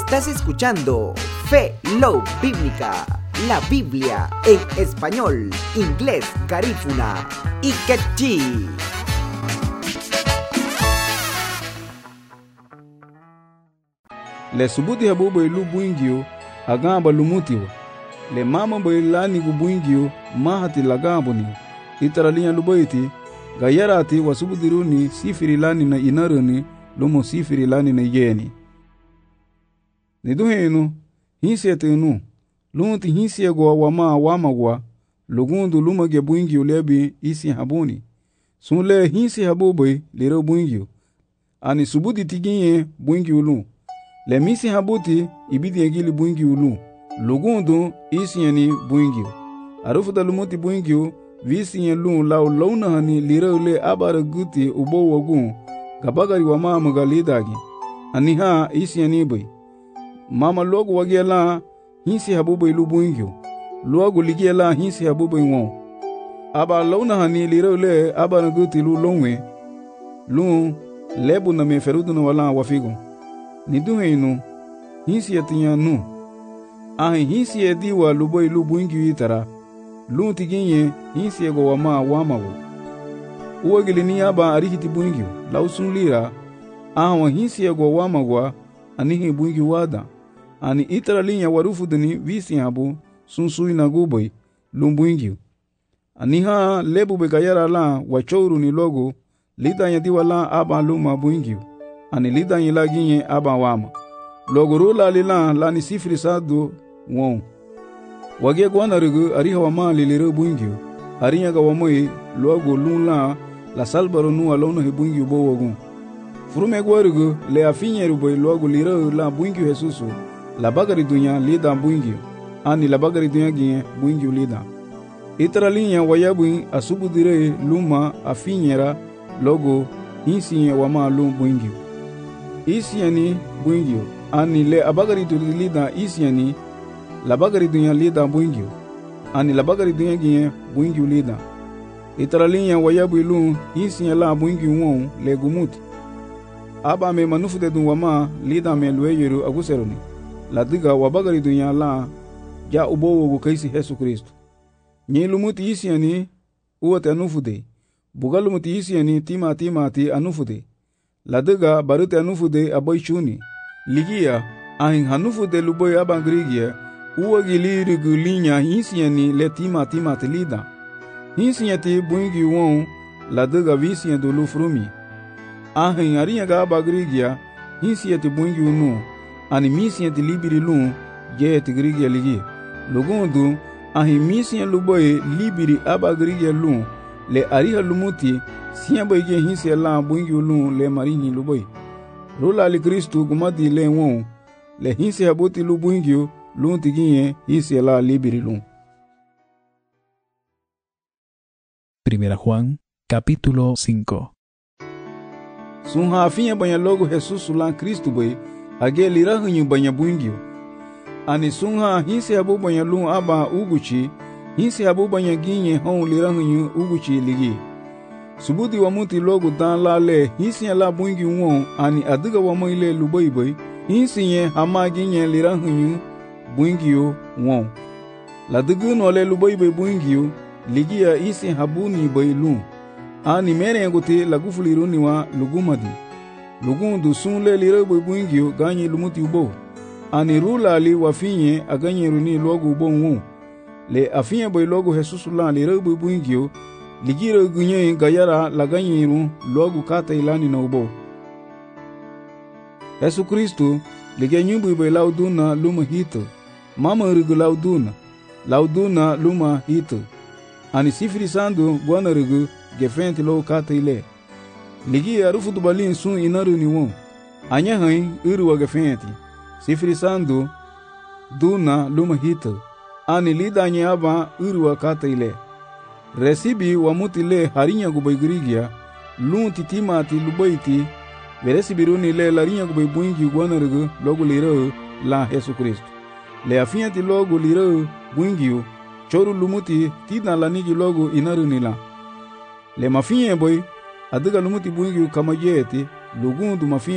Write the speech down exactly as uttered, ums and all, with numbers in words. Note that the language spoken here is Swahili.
Estás escuchando Fe Love Bíblica, la Biblia en español, inglés, garífuna y quechí. Le subuti habu bai lu buingio agamba lumutiwa. Le mama bai lani gu buingio mahati lagabo ni. Itaralia lubaiti gayarati wasubudiruni sifiri lani na inaruni lumo sifiri lani na yeni. Niduhenu hinsetenu lunti hinsiegwa wama wamagwa lugundu lumage buingio lebi isi habuni. Sunle hinsi habu bai lero buingio. Ani subuti tiginye buingio lu. Le misi habuti ibidi egili buingi ulu. Lugundu isi yani buingi. Arufuta lumuti buingi visi yan lu lau launa hani lira ule abara guti ubo wagun. Gabagari wa mama galidagi. Aniha isi yani bai. Mama logu wagia la hinsi habuba ilu buingi. Logu ligia la hinsi habuba ingo. Aba launa hani lira ule abara guti lu longwe. Lu lebu na meferudu na wala wafigo. Niduhenu hinsi yatinya nu ahi hinsi yediwa luboy lubuingi itara lu tiginye hinsi yego wama wamawo uwagili ni aba arihiti buingi lausun lira awa hinsi yego wamagwa anihi buingi wada ani itara linya warufuduni visi habu sunsui na guboy lumbuingi aniha lebu begayara la wachouru ni logo lida yadiwa la aba luma buingi ani lida yila ginye aba wama. Logoro la lila la ni sifri sadu won. Wage gwana rigu ariha wama lilire buingyo. Arinya ga wamoi logo lun la la salbaro nu alona he buingyo bo wagun. Furume gwa rigu le afinye ruboy logo lire la buingyo Jesusu. La bagari dunya lida buingyo. Ani la bagari dunya ginye buingyo lida. Itara linya wayabu asubu dire luma afinyera logo hinsi wama lum buingyo. Isiani buingyo ani le abagari tu lida isiani la bagari dunya lida buingyo ani la bagari dunya ginye buingyo lida itaralinya wayabu ilu isiani la buingyo won le gumuti aba me manufu de dun wama lida me lueyeru aguseroni la diga wabagari dunya la ja ubowo go kaisi Yesu Kristo nyi lumuti isiani uwate anufu de bugalumuti isiani tima tima ti anufu de Ladiga barute anufude aboishuni. Ligia ahin hanufude luboy abangrigia. Uwa giliri gulinya hinsiani le tima tima telida. Hinsiati buingi won ladiga visian do lufrumi. Ahin arinya ga abangrigia hinsiati buingi unu. Animisiati libiri lun ye tigrigia ligi. Lugundu ahin misian luboy libiri abangrigia lun le ariha lumuti. Siya boy ge hinsi la buingi lu le marini lu boy. Rula li Kristu gumadi le won. Le hinsi habuti lu buingi lu tiginye hinsi la libiri lu. Primera Juan, capítulo cinco. Sunha afinya banya logo Jesus la Kristu boy. Age lira hunyu banya buingi. Ani sunha hinsi habu banya lu aba uguchi. Hinsi habu banya ginye hon lira hunyu uguchi ligi. Subuti wa muti logo dan la le hinsiya la buingi won ani adiga wa moile lubai bai hinsiye hamagi nye lira hunyu buingi won la diga no le lubai bai buingi ligia isi habuni bai lu ani mere ngote la gufuli runi wa lugumadi lugundu sun le lira bai buingi ganyi lumuti ubo ani rula li wa finye aganye runi logo ubo won le afinye bai logo Jesus la lira bai buingi Ligira gunye gayara laganyiru logu kata ilani na ubo. Yesu Kristu lige nyumbu ibe lauduna luma hito. Mama rigu lauduna. Lauduna luma hito. Ani sifiri sandu guana rigu gefenti lo kata ile. Ligi arufu dubalin sun inaru ni won. Anya hain iru wa gefenti. Sifiri sandu duna luma hito. Ani lida nye aba iru wa kata ile. Resibi wa muti le harinya gubay girigia, lun titima ti lubaiti, veresibi runi le larinya gubay buingi guanargu logo lirau la Yesu Kristo. Le afinya ti logo lirau buingiu, choru lumuti tina lanigi logo inaruni la. Le mafinya boy, adiga lumuti buingiu kama yeti, lugundu mafinya